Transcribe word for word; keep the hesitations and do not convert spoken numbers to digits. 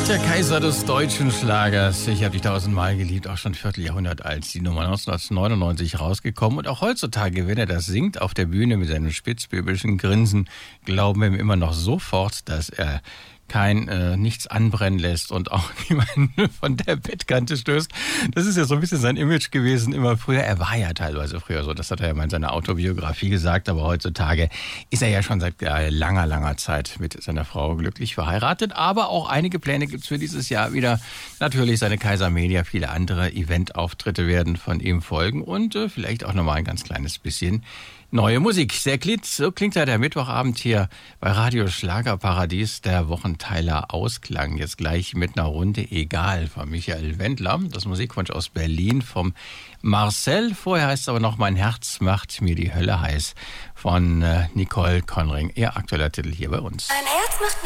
Der Kaiser des deutschen Schlagers. Ich habe dich tausendmal geliebt, auch schon ein Vierteljahrhundert alt. Die Nummer neunzehnhundertneunundneunzig rausgekommen. Und auch heutzutage, wenn er das singt auf der Bühne mit seinem spitzbübischen Grinsen, glauben wir ihm immer noch sofort, dass er kein äh, nichts anbrennen lässt und auch niemanden von der Bettkante stößt. Das ist ja so ein bisschen sein Image gewesen immer früher. Er war ja teilweise früher so, das hat er ja mal in seiner Autobiografie gesagt, aber heutzutage ist er ja schon seit äh, langer, langer Zeit mit seiner Frau glücklich verheiratet. Aber auch einige Pläne gibt's für dieses Jahr wieder. Natürlich seine Kaiser Media, viele andere Eventauftritte werden von ihm folgen und äh, vielleicht auch nochmal ein ganz kleines bisschen neue Musik. Sehr klingt, so klingt ja der Mittwochabend hier bei Radio Schlagerparadies, der Wochenteiler Ausklang. Jetzt gleich mit einer Runde Egal von Michael Wendler. Das Musikwunsch aus Berlin vom Marcel. Vorher heißt es aber noch Mein Herz macht mir die Hölle heiß von äh, Nicole Conring. Ihr aktueller Titel hier bei uns. Mein Herz macht